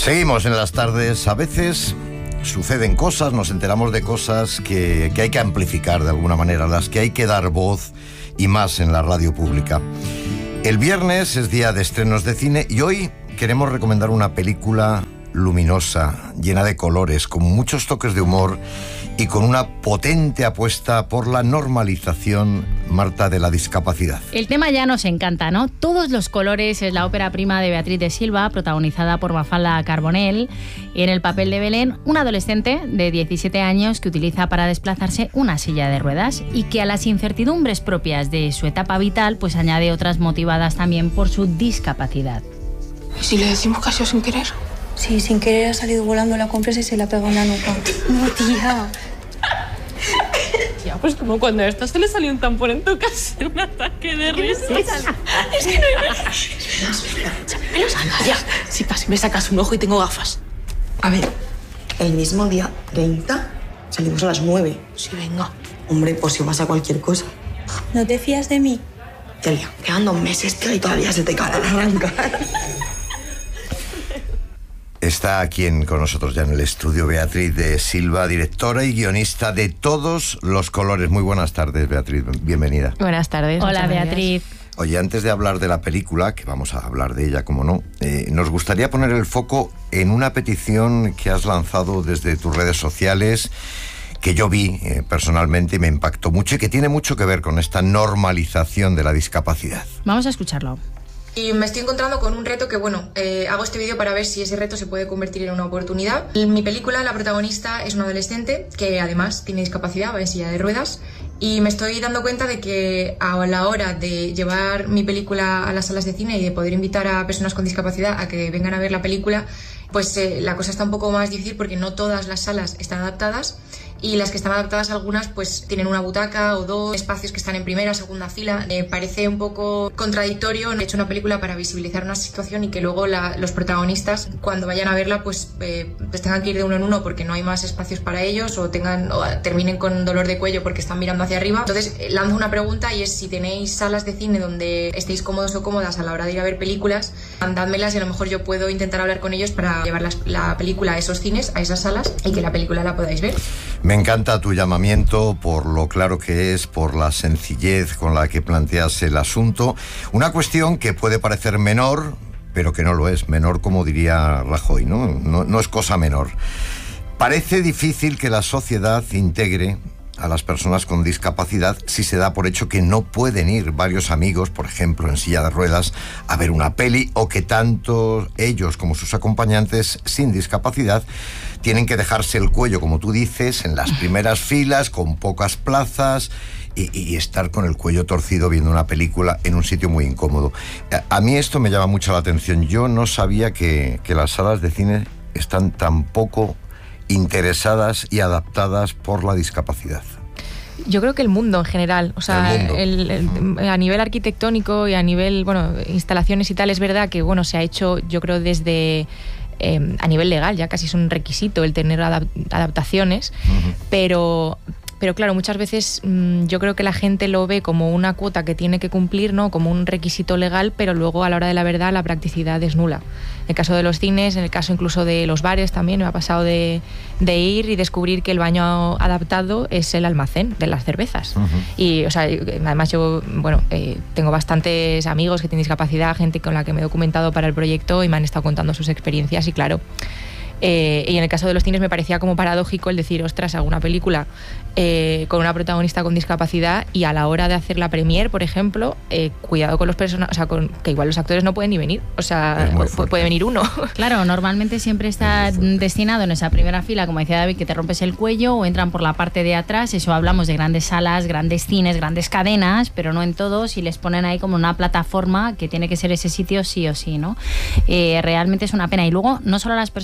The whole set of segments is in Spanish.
Seguimos en las tardes. A veces suceden cosas, nos enteramos de cosas que hay que amplificar de alguna manera, las que hay que dar voz, y más en la radio pública. El viernes es día de estrenos de cine y hoy queremos recomendar una película luminosa, llena de colores, con muchos toques de humor y con una potente apuesta por la normalización, Marta, de la discapacidad. El tema ya nos encanta, ¿no? Todos los colores es la ópera prima de Beatriz de Silva, protagonizada por Mafalda Carbonell, y en el papel de Belén, una adolescente de 17 años que utiliza para desplazarse una silla de ruedas y que a las incertidumbres propias de su etapa vital pues añade otras motivadas también por su discapacidad. ¿Y si le decimos que ha sido sin querer? Sí, sin querer ha salido volando la compresa y se la ha pegado en la nuca. No, tía. Tía, pues como cuando a esta se le salió un tampón en tu casa, un ataque de risa. Es que no hay verdad. Me lo sacas. Ya, si casi me sacas un ojo y tengo gafas. A ver, el mismo día 30 salimos a las 9. Sí, venga. Hombre, pues si pasa cualquier cosa. ¿No te fías de mí? Celia, quedan 2 meses, tío, y todavía se te cara de arrancar. Está aquí con nosotros ya en el estudio Beatriz de Silva, directora y guionista de Todos los colores. Muy buenas tardes, Beatriz, bienvenida. Buenas tardes. Hola, Beatriz. Oye, antes de hablar de la película, que vamos a hablar de ella, como no, nos gustaría poner el foco en una petición que has lanzado desde tus redes sociales, que yo vi personalmente y me impactó mucho y que tiene mucho que ver con esta normalización de la discapacidad. Vamos a escucharlo. Y me estoy encontrando con un reto que, hago este vídeo para ver si ese reto se puede convertir en una oportunidad. En mi película, la protagonista es una adolescente que además tiene discapacidad, va en silla de ruedas, y me estoy dando cuenta de que a la hora de llevar mi película a las salas de cine y de poder invitar a personas con discapacidad a que vengan a ver la película, pues la cosa está un poco más difícil porque no todas las salas están adaptadas. Y las que están adaptadas, algunas pues tienen una butaca o 2 espacios que están en primera, segunda fila. Me parece un poco contradictorio. He hecho una película para visibilizar una situación y que luego los protagonistas, cuando vayan a verla, pues tengan que ir de uno en uno porque no hay más espacios para ellos o terminen con dolor de cuello porque están mirando hacia arriba. Entonces lanzo una pregunta y es: si tenéis salas de cine donde estéis cómodos o cómodas a la hora de ir a ver películas, mandádmelas y a lo mejor yo puedo intentar hablar con ellos para llevar la película a esos cines, a esas salas, y que la película la podáis ver. Me encanta tu llamamiento por lo claro que es, por la sencillez con la que planteas el asunto. Una cuestión que puede parecer menor, pero que no lo es. Menor, como diría Rajoy, ¿no? No es cosa menor. Parece difícil que la sociedad integre a las personas con discapacidad si se da por hecho que no pueden ir varios amigos, por ejemplo, en silla de ruedas, a ver una peli, o que tanto ellos como sus acompañantes sin discapacidad tienen que dejarse el cuello, como tú dices, en las primeras filas, con pocas plazas, y estar con el cuello torcido viendo una película en un sitio muy incómodo. A mí esto me llama mucho la atención. Yo no sabía que las salas de cine están tan poco interesadas y adaptadas por la discapacidad. Yo creo que el mundo en general, o sea, a nivel arquitectónico y a nivel, instalaciones y tal, es verdad que, se ha hecho, yo creo, desde a nivel legal, ya casi es un requisito el tener adaptaciones, pero claro, muchas veces yo creo que la gente lo ve como una cuota que tiene que cumplir, ¿no? Como un requisito legal, pero luego a la hora de la verdad la practicidad es nula. En el caso de los cines, en el caso incluso de los bares también, me ha pasado de ir y descubrir que el baño adaptado es el almacén de las cervezas. Y, además yo, tengo bastantes amigos que tienen discapacidad, gente con la que me he documentado para el proyecto y me han estado contando sus experiencias y claro... y en el caso de los cines me parecía como paradójico el decir, ostras, hago una película con una protagonista con discapacidad y a la hora de hacer la premier, por ejemplo, cuidado con los personajes, que igual los actores no pueden ni venir, puede venir uno. Claro, normalmente siempre está destinado en esa primera fila, como decía David, que te rompes el cuello o entran por la parte de atrás. Eso hablamos de grandes salas, grandes cines, grandes cadenas, pero no en todos, y les ponen ahí como una plataforma que tiene que ser ese sitio sí o sí, ¿no? Realmente es una pena. Y luego, no solo a las personas a lo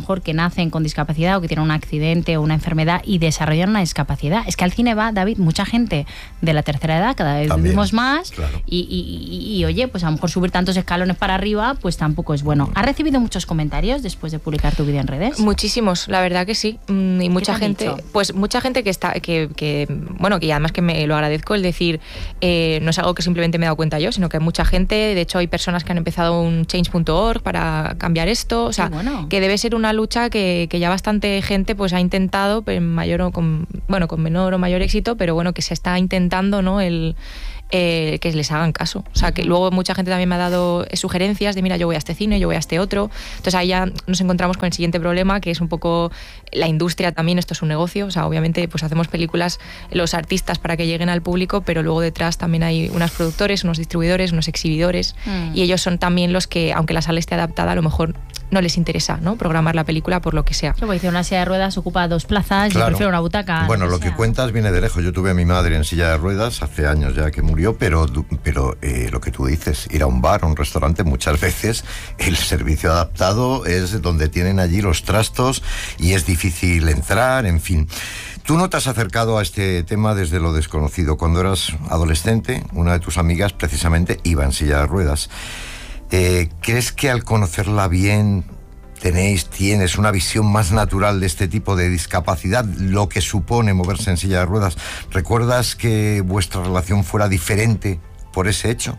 mejor que nacen con discapacidad o que tienen un accidente o una enfermedad y desarrollan una discapacidad. Es que al cine va, David, mucha gente de la tercera edad, cada vez vivimos más, claro. y oye, pues a lo mejor subir tantos escalones para arriba, pues tampoco es bueno. ¿Has recibido muchos comentarios después de publicar tu vídeo en redes? Muchísimos, la verdad que sí. Y mucha gente, pues mucha gente que está, bueno, que además que me lo agradezco, el decir, no es algo que simplemente me he dado cuenta yo, sino que hay mucha gente, de hecho hay personas que han empezado un change.org para cambiar esto, o sea, que debe ser una lucha que ya bastante gente pues ha intentado, en mayor o con menor o mayor éxito, pero bueno, que se está intentando, ¿no? Que les hagan caso. O sea, que luego mucha gente también me ha dado sugerencias de, mira, yo voy a este cine, yo voy a este otro. Entonces ahí ya nos encontramos con el siguiente problema, que es un poco la industria también. Esto es un negocio. O sea, obviamente pues hacemos películas los artistas para que lleguen al público, pero luego detrás también hay unos productores, unos distribuidores, unos exhibidores, y ellos son también los que, aunque la sala esté adaptada, a lo mejor no les interesa, ¿no?, programar la película por lo que sea. Yo voy a decir, una silla de ruedas ocupa 2 plazas, claro. Yo prefiero una butaca. Bueno, lo que cuentas viene de lejos. Yo tuve a mi madre en silla de ruedas hace años ya que murió, pero lo que tú dices, ir a un bar o un restaurante, muchas veces el servicio adaptado es donde tienen allí los trastos y es difícil entrar, en fin. Tú no te has acercado a este tema desde lo desconocido. Cuando eras adolescente, una de tus amigas precisamente iba en silla de ruedas. ¿Crees que al conocerla bien tienes una visión más natural de este tipo de discapacidad, lo que supone moverse en silla de ruedas? ¿Recuerdas que vuestra relación fuera diferente por ese hecho?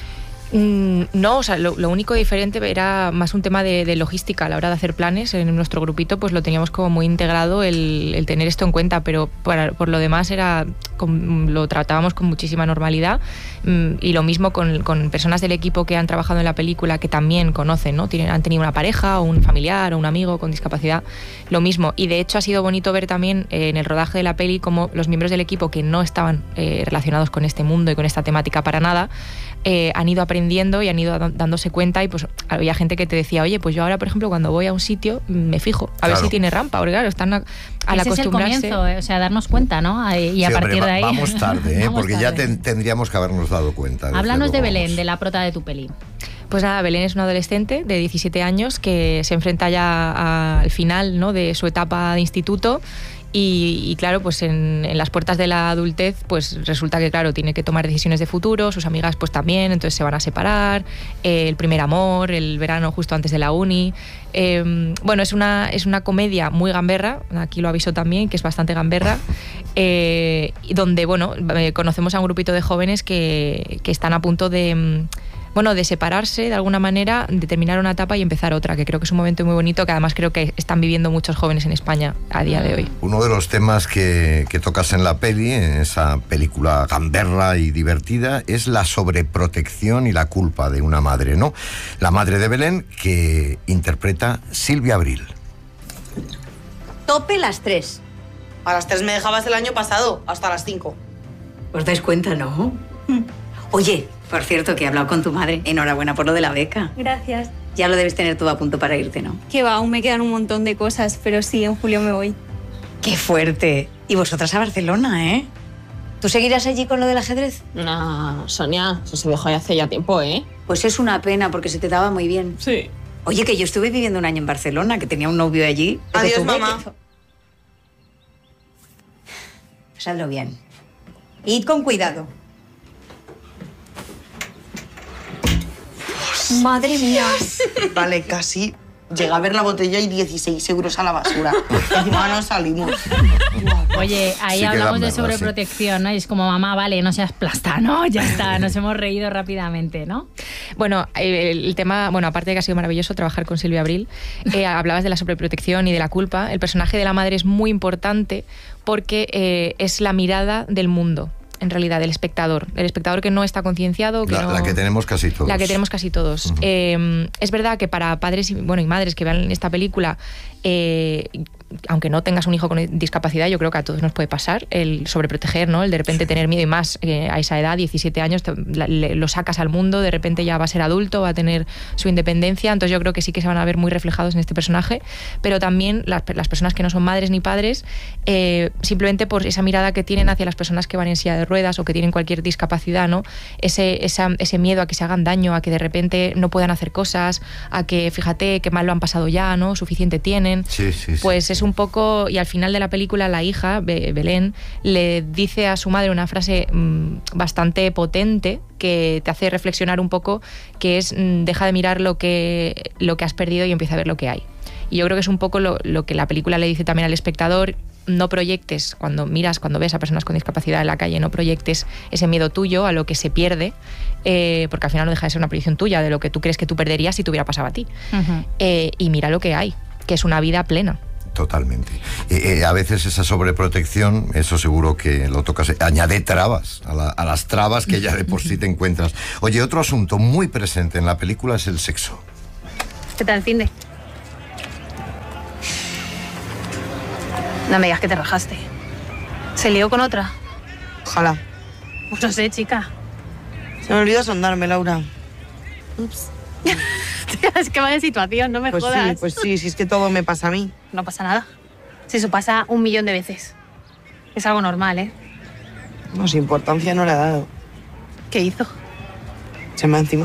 No, o sea, lo único diferente era más un tema de logística a la hora de hacer planes. En nuestro grupito pues lo teníamos como muy integrado el tener esto en cuenta, pero por lo demás lo tratábamos con muchísima normalidad, y lo mismo con personas del equipo que han trabajado en la película, que también conocen, ¿no? Han tenido una pareja o un familiar o un amigo con discapacidad, lo mismo. Y de hecho ha sido bonito ver también en el rodaje de la peli cómo los miembros del equipo que no estaban relacionados con este mundo y con esta temática para nada, han ido aprendiendo y han ido dándose cuenta, y pues había gente que te decía, oye, pues yo ahora, por ejemplo, cuando voy a un sitio me fijo a ver si tiene rampa, porque claro, están al acostumbrarse. Es el comienzo, o sea, darnos cuenta, ¿no? Y a partir de ahí... Vamos tarde, porque ya tendríamos que habernos dado cuenta. Háblanos de Belén, de la prota de tu peli. Pues nada, Belén es una adolescente de 17 años que se enfrenta ya al final, ¿no?, de su etapa de instituto. Y claro, pues en las puertas de la adultez, pues resulta que, claro, tiene que tomar decisiones de futuro, sus amigas pues también, entonces se van a separar, el primer amor, el verano justo antes de la uni. Bueno, es una comedia muy gamberra, aquí lo aviso también, que es bastante gamberra, donde, bueno, conocemos a un grupito de jóvenes que están a punto de separarse de alguna manera, de terminar una etapa y empezar otra, que creo que es un momento muy bonito, que además creo que están viviendo muchos jóvenes en España a día de hoy. Uno de los temas que tocas en la peli, en esa película gamberra y divertida, es la sobreprotección y la culpa de una madre, ¿no? La madre de Belén, que interpreta Silvia Abril. Tope las 3. A las 3 me dejabas el año pasado, hasta las 5. ¿Os dais cuenta, no? Oye, por cierto, que he hablado con tu madre. Enhorabuena por lo de la beca. Gracias. Ya lo debes tener todo a punto para irte, ¿no? Que va, aún me quedan un montón de cosas, pero sí, en julio me voy. ¡Qué fuerte! Y vosotras a Barcelona, ¿eh? ¿Tú seguirás allí con lo del ajedrez? No, Sonia, eso se dejó hace ya tiempo, ¿eh? Pues es una pena, porque se te daba muy bien. Sí. Oye, que yo estuve viviendo un año en Barcelona, que tenía un novio allí. Adiós, mamá. Pasadlo bien. Id con cuidado. Madre mía. Vale, casi llega a ver la botella y 16 euros a la basura. Encima no salimos. Oye, ahí sí, hablamos de sobreprotección, ¿no? Y es como, mamá, vale, no seas plasta, ¿no? Ya está, nos hemos reído rápidamente, ¿no? Bueno, el tema, aparte de que ha sido maravilloso trabajar con Silvia Abril, hablabas de la sobreprotección y de la culpa. El personaje de la madre es muy importante porque es la mirada del mundo. En realidad, el espectador que no está concienciado. La que tenemos casi todos. La que tenemos casi todos. Es verdad que para padres y madres que vean esta película, aunque no tengas un hijo con discapacidad, yo creo que a todos nos puede pasar el sobreproteger, ¿no? El de repente tener miedo, y más a esa edad, 17 años, lo sacas al mundo, de repente ya va a ser adulto, va a tener su independencia. Entonces yo creo que sí que se van a ver muy reflejados en este personaje, pero también las personas que no son madres ni padres, simplemente por esa mirada que tienen hacia las personas que van en silla de ruedas o que tienen cualquier discapacidad, ¿no? Ese miedo a que se hagan daño, a que de repente no puedan hacer cosas, a que fíjate qué mal lo han pasado ya, ¿no? Suficiente tienen. Pues es un poco, y al final de la película la hija, Belén, le dice a su madre una frase bastante potente que te hace reflexionar un poco, que es deja de mirar lo que has perdido y empieza a ver lo que hay. Y yo creo que es un poco lo que la película le dice también al espectador. No proyectes, cuando ves a personas con discapacidad en la calle, no proyectes ese miedo tuyo a lo que se pierde, porque al final no deja de ser una proyección tuya de lo que tú crees que tú perderías si te hubiera pasado a ti. Y mira lo que hay, que es una vida plena. Totalmente. A veces esa sobreprotección, eso seguro que lo tocas, añade trabas a las trabas que ya de por sí te encuentras. Oye, otro asunto muy presente en la película es el sexo. ¿Qué tal el finde? No me digas que te rajaste. ¿Se lió con otra? Ojalá. Pues no sé, chica. Se me olvidó sondarme, Laura. Ups. Es que vaya situación, no me jodas. Pues sí, si es que todo me pasa a mí. No pasa nada. Si eso pasa 1.000.000 de veces. Es algo normal, ¿eh? No, sin importancia no le ha dado. ¿Qué hizo? Se me ha encima.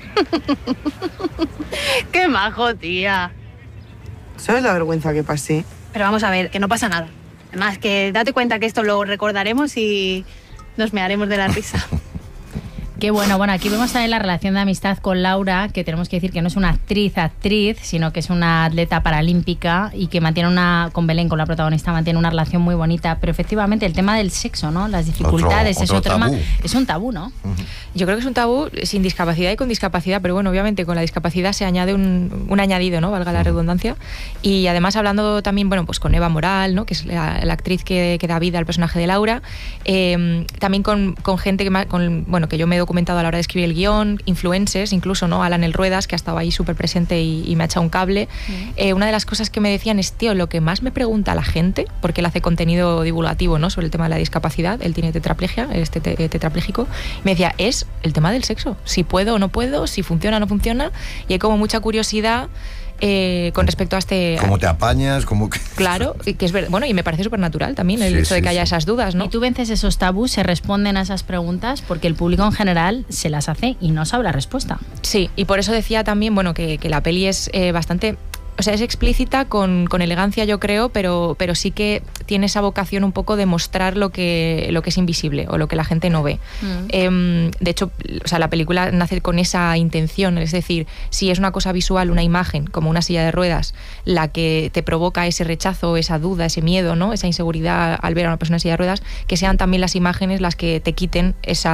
¡Qué majo, tía! ¿Sabes la vergüenza que pasé? Pero vamos a ver, que no pasa nada. Además, que date cuenta que esto lo recordaremos y nos mearemos de la risa. Qué bueno. Bueno, aquí vemos también la relación de amistad con Laura, que tenemos que decir que no es una actriz, sino que es una atleta paralímpica y que mantiene con Belén, con la protagonista, mantiene una relación muy bonita. Pero efectivamente el tema del sexo, ¿no? Las dificultades, otro tema, es un tabú, ¿no? Yo creo que es un tabú sin discapacidad y con discapacidad, pero bueno, obviamente con la discapacidad se añade un añadido, ¿no? Valga la redundancia. Y además hablando también, bueno, pues con Eva Moral, ¿no? Que es la actriz que da vida al personaje de Laura, también con gente que yo me he documentado a la hora de escribir el guión, influencers, incluso, ¿no? Alan El Ruedas, que ha estado ahí súper presente y me ha echado un cable. Una de las cosas que me decían es, tío, lo que más me pregunta la gente, porque él hace contenido divulgativo, ¿no? Sobre el tema de la discapacidad, él tiene tetraplegia, tetrapléjico, me decía, es el tema del sexo, si puedo o no puedo, si funciona o no funciona, y hay como mucha curiosidad con respecto a este... ¿Cómo te apañas? ¿Cómo que... Claro, que es bueno, y me parece súper natural también el hecho de que haya esas dudas, ¿no? Y tú vences esos tabús, se responden a esas preguntas, porque el público en general se las hace y no sabe la respuesta. Sí, y por eso decía también, bueno, que la peli es bastante... O sea, es explícita con elegancia, yo creo, pero sí que tiene esa vocación un poco de mostrar lo que es invisible o lo que la gente no ve. De hecho, o sea, la película nace con esa intención, es decir, si es una cosa visual, una imagen, como una silla de ruedas, la que te provoca ese rechazo, esa duda, ese miedo, ¿no? Esa inseguridad al ver a una persona en silla de ruedas, que sean también las imágenes las que te quiten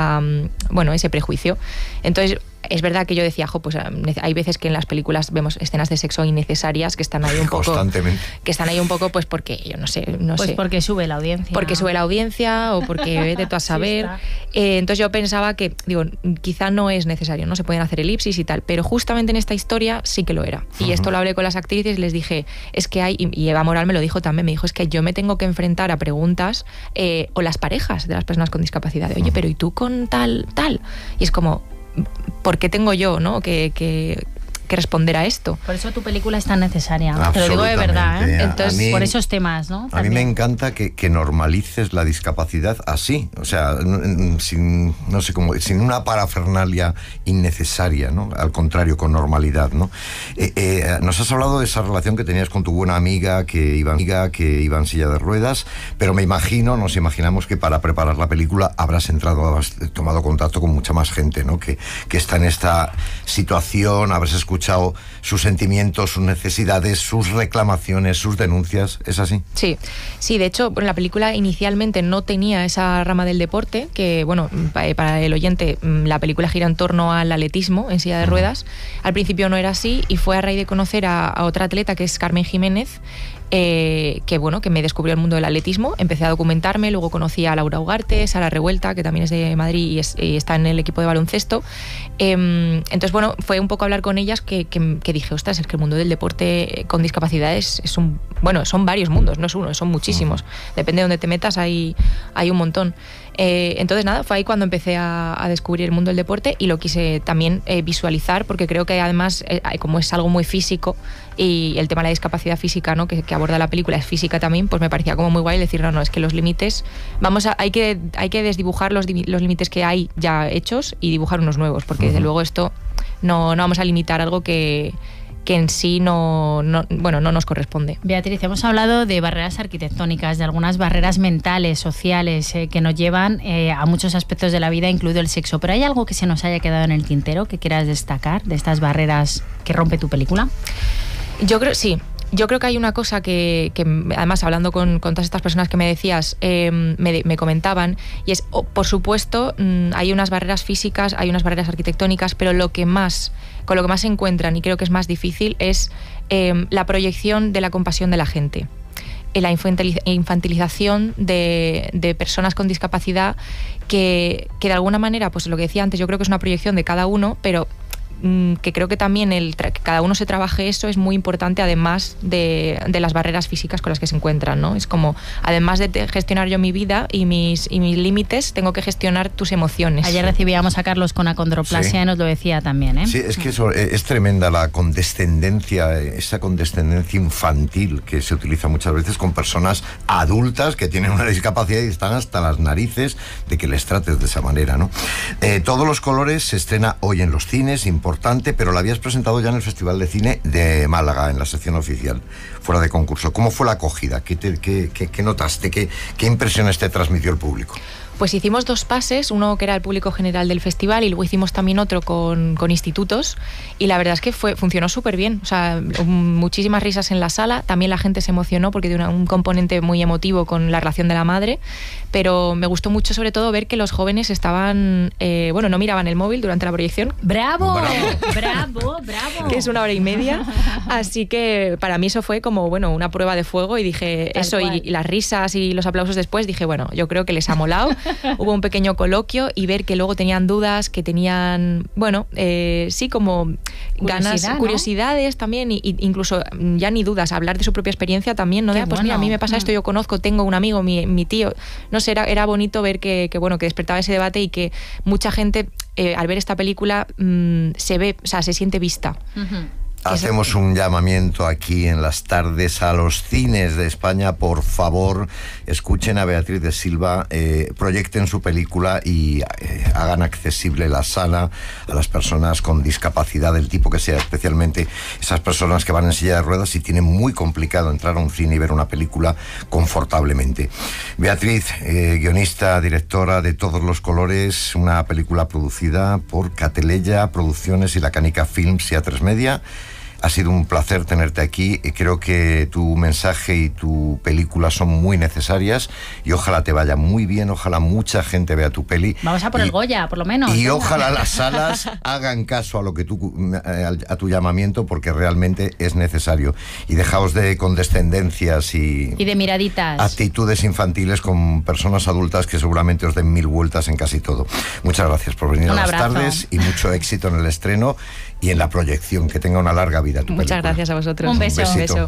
ese prejuicio. Entonces, es verdad que yo decía, pues hay veces que en las películas vemos escenas de sexo innecesarias que están ahí un poco... Constantemente. Que están ahí un poco, pues porque, yo no sé. Pues porque sube la audiencia. Porque sube la audiencia o porque vete tú a saber. Entonces yo pensaba que, quizá no es necesario, ¿no? Se pueden hacer elipsis y tal, pero justamente en esta historia sí que lo era. Y esto lo hablé con las actrices y les dije, es que hay, y Eva Moral me lo dijo también, me dijo, es que yo me tengo que enfrentar a preguntas, o las parejas de las personas con discapacidad, de, oye, pero ¿y tú con tal? Y es como... ¿Por qué tengo yo, ¿no? que responder a esto? Por eso tu película es tan necesaria. Te lo digo de verdad, ¿eh? Entonces, por esos temas, ¿no? A mí me encanta que normalices la discapacidad así, o sea, sin una parafernalia innecesaria, ¿no? Al contrario, con normalidad, ¿no? Nos has hablado de esa relación que tenías con tu buena amiga que iba en silla de ruedas, pero nos imaginamos que para preparar la película habrás tomado contacto con mucha más gente, ¿no? Que está en esta situación, habrás escuchado sus sentimientos, sus necesidades, sus reclamaciones, sus denuncias. ¿Es así? Sí, de hecho, la película inicialmente no tenía esa rama del deporte, que, bueno, para el oyente, la película gira en torno al atletismo en silla de ruedas. Al principio no era así y fue a raíz de conocer a otra atleta que es Carmen Jiménez, que me descubrió el mundo del atletismo. Empecé a documentarme, luego conocí a Laura Ugarte, Sara Revuelta, que también es de Madrid y está en el equipo de baloncesto. Entonces, bueno, fue un poco hablar con ellas que dije, ostras, es que el mundo del deporte con discapacidades son varios mundos, no es uno, son muchísimos. Depende de dónde te metas, hay un montón. Entonces, nada, fue ahí cuando empecé a descubrir el mundo del deporte y lo quise también visualizar, porque creo que además, como es algo muy físico y el tema de la discapacidad física, ¿no?, que aborda la película es física también, pues me parecía como muy guay decir, no, es que los límites, hay que desdibujar los límites que hay ya hechos y dibujar unos nuevos, porque desde luego esto no vamos a limitar algo que en sí no nos corresponde. Beatriz, hemos hablado de barreras arquitectónicas, de algunas barreras mentales, sociales, que nos llevan a muchos aspectos de la vida, incluido el sexo. ¿Pero hay algo que se nos haya quedado en el tintero que quieras destacar de estas barreras que rompe tu película? Yo creo que hay una cosa que además, hablando con todas estas personas que me decías, me comentaban, y es, por supuesto, hay unas barreras físicas, hay unas barreras arquitectónicas, pero con lo que más se encuentran, y creo que es más difícil, es la proyección de la compasión de la gente. La infantilización de personas con discapacidad que de alguna manera, pues lo que decía antes, yo creo que es una proyección de cada uno, pero que creo que también que cada uno se trabaje eso es muy importante, además de las barreras físicas con las que se encuentran, ¿no? Es como, además de gestionar yo mi vida y mis límites, tengo que gestionar tus emociones. Ayer recibíamos a Carlos con acondroplasia y nos lo decía también, ¿eh? Sí, es que eso es tremenda, la condescendencia, esa condescendencia infantil que se utiliza muchas veces con personas adultas que tienen una discapacidad y están hasta las narices de que les trates de esa manera, ¿no? Todos los colores se estrena hoy en los cines, importante, pero la habías presentado ya en el Festival de Cine de Málaga, en la sección oficial, fuera de concurso. ¿Cómo fue la acogida? ¿Qué notaste? ¿Qué impresiones te transmitió el público? Pues hicimos 2 pases, uno que era el público general del festival y luego hicimos también otro con institutos, y la verdad es que funcionó súper bien. O sea, muchísimas risas en la sala, también la gente se emocionó porque tiene un componente muy emotivo con la relación de la madre, pero me gustó mucho sobre todo ver que los jóvenes estaban, no miraban el móvil durante la proyección. ¡Bravo! Que es 1 hora y media, así que para mí eso fue como, una prueba de fuego, y dije eso, y las risas y los aplausos después, dije, yo creo que les ha molado. Hubo un pequeño coloquio y ver que luego tenían dudas, que tenían, sí, como ganas, curiosidades, ¿no? También, y incluso ya ni dudas, hablar de su propia experiencia también, ¿no? Mira, a mí me pasa esto, yo conozco, tengo un amigo, mi tío, no sé, era bonito ver que despertaba ese debate y que mucha gente, al ver esta película, se siente vista. Hacemos un llamamiento aquí en las tardes a los cines de España. Por favor, escuchen a Beatriz de Silva, proyecten su película y hagan accesible la sala a las personas con discapacidad del tipo que sea, especialmente esas personas que van en silla de ruedas y tienen muy complicado entrar a un cine y ver una película confortablemente. Beatriz, guionista, directora de Todos los colores, una película producida por Cateleya Producciones y La Canica Films y A3 Media. Ha sido un placer tenerte aquí. Creo que tu mensaje y tu película son muy necesarias y ojalá te vaya muy bien, ojalá mucha gente vea tu peli. Vamos a por el Goya, por lo menos. Y ojalá las salas hagan caso a lo que a tu llamamiento, porque realmente es necesario. Y dejaos de condescendencias y de miraditas. Actitudes infantiles con personas adultas que seguramente os den 1000 vueltas en casi todo. Muchas gracias por venir a las tardes y mucho éxito en el estreno y en la proyección. Que tenga una larga vida tu película. Muchas gracias a vosotros. Un beso. Un beso.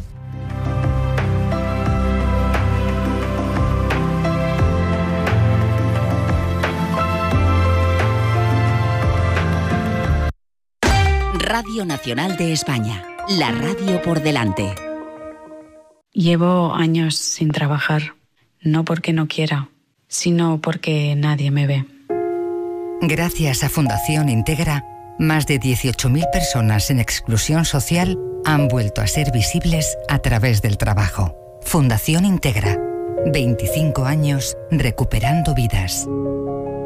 Radio Nacional de España, la radio por delante. Llevo años sin trabajar, no porque no quiera, sino porque nadie me ve. Gracias a Fundación Integra, más de 18.000 personas en exclusión social han vuelto a ser visibles a través del trabajo. Fundación Integra, 25 años recuperando vidas.